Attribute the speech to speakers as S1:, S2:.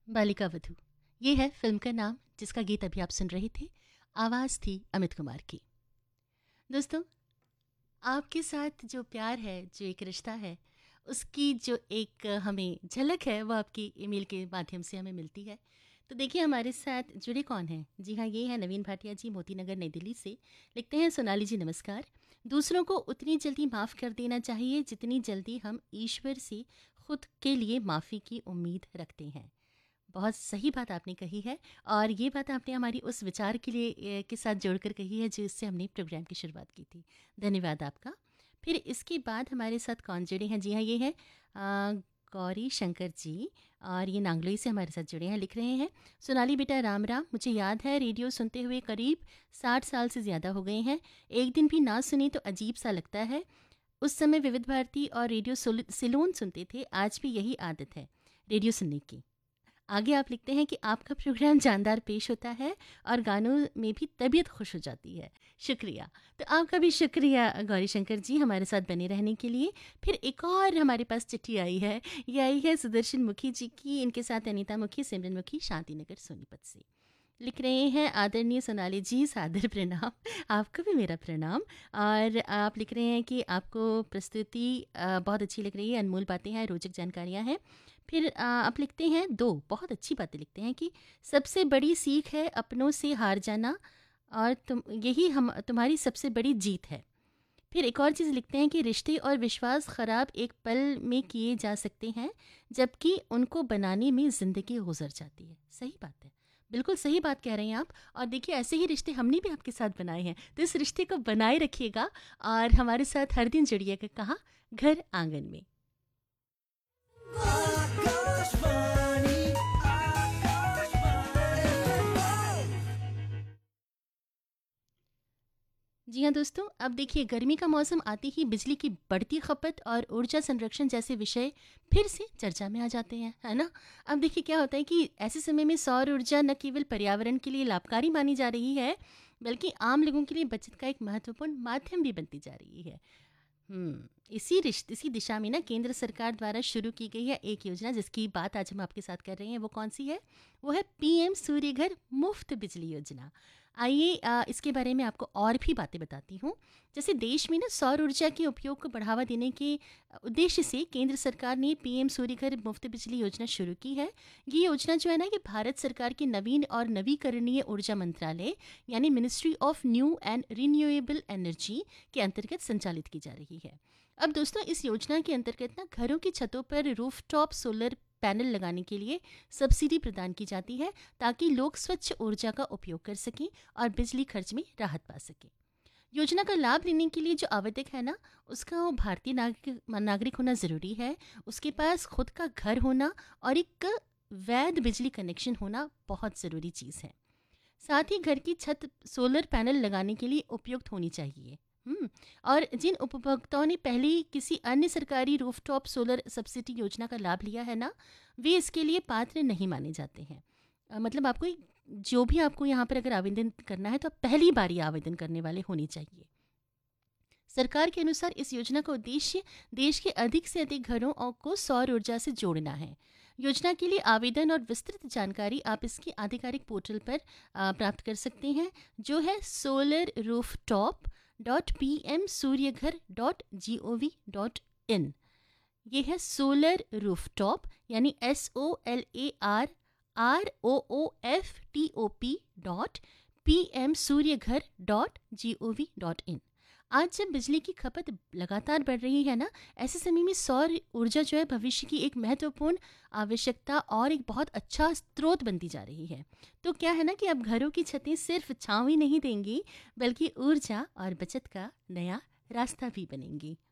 S1: बालिका वधू, ये है फिल्म का नाम जिसका गीत अभी आप सुन रहे थे। आवाज़ थी अमित कुमार की। दोस्तों, आपके साथ जो प्यार है, जो एक रिश्ता है, उसकी जो एक हमें झलक है वो आपकी ईमेल के माध्यम से हमें मिलती है। तो देखिए हमारे साथ जुड़े कौन हैं। जी हाँ, ये हैं नवीन भाटिया जी, मोती नगर नई दिल्ली से। लिखते हैं, सोनाली जी नमस्कार। दूसरों को उतनी जल्दी माफ़ कर देना चाहिए जितनी जल्दी हम ईश्वर से खुद के लिए माफ़ी की उम्मीद रखते हैं। बहुत सही बात आपने कही है, और ये बात आपने हमारी उस विचार के लिए के साथ जोड़कर कही है जिससे हमने प्रोग्राम की शुरुआत की थी। धन्यवाद आपका। फिर इसके बाद हमारे साथ कौन जुड़े हैं। जी हाँ, ये है गौरी शंकर जी, और ये नांगलोई से हमारे साथ जुड़े हैं। लिख रहे हैं, सोनाली बेटा राम राम। मुझे याद है रेडियो सुनते हुए करीब 60 साल से ज़्यादा हो गए हैं। एक दिन भी ना सुनी तो अजीब सा लगता है। उस समय विविध भारती और रेडियो सिलोन सुनते थे। आज भी यही आदत है रेडियो सुनने की। आगे आप लिखते हैं कि आपका प्रोग्राम जानदार पेश होता है और गानों में भी तबीयत खुश हो जाती है। शुक्रिया। तो आपका भी शुक्रिया गौरी शंकर जी, हमारे साथ बने रहने के लिए। फिर एक और हमारे पास चिट्ठी आई है। ये आई है सुदर्शन मुखी जी की। इनके साथ अनीता मुखी, सिमरन मुखी, शांति नगर सोनीपत से। लिख रहे हैं, आदरणीय सोनाली जी सादर प्रणाम। आपको भी मेरा प्रणाम। और आप लिख रहे हैं कि आपको प्रस्तुति बहुत अच्छी लग रही है, अनमोल बातें हैं, रोचक जानकारियां हैं। फिर आप लिखते हैं, दो बहुत अच्छी बातें लिखते हैं कि सबसे बड़ी सीख है अपनों से हार जाना, और यही हम तुम्हारी सबसे बड़ी जीत है। फिर एक और चीज़ लिखते हैं कि रिश्ते और विश्वास ख़राब एक पल में किए जा सकते हैं, जबकि उनको बनाने में ज़िंदगी गुजर जाती है। सही बात है, बिल्कुल सही बात कह रहे हैं आप। और देखिए, ऐसे ही रिश्ते हमने भी आपके साथ बनाए हैं, तो इस रिश्ते को बनाए रखिएगा और हमारे साथ हर दिन जुड़िएगा। कहाँ? घर आंगन में।
S2: आकाशवाणी,
S1: जी हाँ दोस्तों, अब देखिए गर्मी का मौसम आते ही बिजली की बढ़ती खपत और ऊर्जा संरक्षण जैसे विषय फिर से चर्चा में आ जाते हैं, है ना। अब देखिए क्या होता है कि ऐसे समय में सौर ऊर्जा न केवल पर्यावरण के लिए लाभकारी मानी जा रही है, बल्कि आम लोगों के लिए बचत का एक महत्वपूर्ण माध्यम भी बनती जा रही है। इसी दिशा में ना केंद्र सरकार द्वारा शुरू की गई है एक योजना जिसकी बात आज हम आपके साथ कर रहे हैं। वो कौन सी है? वो है पीएम सूर्य घर मुफ्त बिजली योजना। आइए इसके बारे में आपको और भी बातें बताती हूँ। जैसे देश में ना सौर ऊर्जा के उपयोग को बढ़ावा देने के उद्देश्य से केंद्र सरकार ने पीएम सूर्य घर मुफ्त बिजली योजना शुरू की है। ये योजना जो है ना, ये भारत सरकार के नवीन और नवीकरणीय ऊर्जा मंत्रालय यानी ministry of new and renewable energy के अंतर्गत संचालित की जा रही है। अब दोस्तों, इस योजना के अंतर्गत ना घरों की छतों पर रूफटॉप सोलर पैनल लगाने के लिए सब्सिडी प्रदान की जाती है, ताकि लोग स्वच्छ ऊर्जा का उपयोग कर सकें और बिजली खर्च में राहत पा सकें। योजना का लाभ लेने के लिए जो आवेदक है ना, उसका वो भारतीय नागरिक होना ज़रूरी है। उसके पास खुद का घर होना और एक वैध बिजली कनेक्शन होना बहुत ज़रूरी चीज़ है। साथ ही घर की छत सोलर पैनल लगाने के लिए उपयुक्त होनी चाहिए। और जिन उपभोक्ताओं ने पहले ही किसी अन्य सरकारी रूफटॉप सोलर सब्सिडी योजना का लाभ लिया है ना, वे इसके लिए पात्र नहीं माने जाते हैं। मतलब जो भी आपको यहाँ पर अगर आवेदन करना है तो आप पहली बार ही आवेदन करने वाले होने चाहिए। सरकार के अनुसार इस योजना का उद्देश्य देश के अधिक से अधिक घरों को सौर ऊर्जा से जोड़ना है। योजना के लिए आवेदन और विस्तृत जानकारी आप इसकी आधिकारिक पोर्टल पर प्राप्त कर सकते हैं, जो है solarrooftop.pmsuryaghar.gov.in। ये है सोलर रूफटॉप यानी solarrooftop.pmsuryaghar.gov.in। आज जब बिजली की खपत लगातार बढ़ रही है ना, ऐसे समय में सौर ऊर्जा जो है भविष्य की एक महत्वपूर्ण आवश्यकता और एक बहुत अच्छा स्रोत बनती जा रही है। तो क्या है ना कि अब घरों की छतें सिर्फ छांव ही नहीं देंगी, बल्कि ऊर्जा और बचत का नया रास्ता भी बनेंगी।